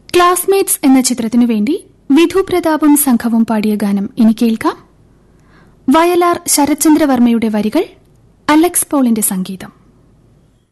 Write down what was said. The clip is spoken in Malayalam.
ക്ലാസ്മേറ്റ്സ് എന്ന ചിത്രത്തിനുവേണ്ടി വിധു പ്രതാപും സംഘവും പാടിയ ഗാനം ഇനി കേൾക്കാം. വയലാർ ശരത്ചന്ദ്രവർമ്മയുടെ വരികൾ, അലക്സ് പോളിന്റെ സംഗീതം.